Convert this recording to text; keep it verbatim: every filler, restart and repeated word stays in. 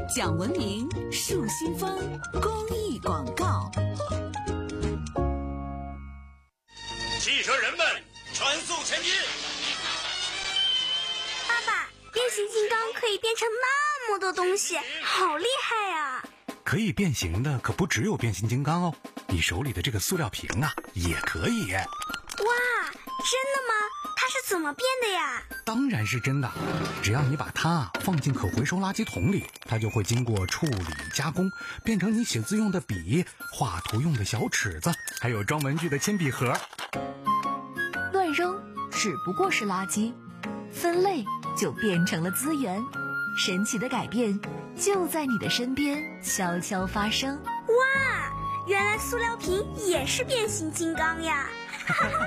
讲文明树新风公益广告。 汽车人们全速前进！ 爸爸，变形金刚可以变成那么多东西，好厉害呀！ 可以变形的可不只有变形金刚哦，你手里的这个塑料瓶啊也可以。 哇，真的吗？它是怎么变的呀？ 当然是真的，只要你把它放进可回收垃圾桶里，它就会经过处理加工，变成你写字用的笔、画图用的小尺子，还有装文具的铅笔盒。 乱扔只不过是垃圾，分类就变成了资源。神奇的改变就在你的身边悄悄发生。 哇，原来塑料瓶也是变形金刚呀！哈哈。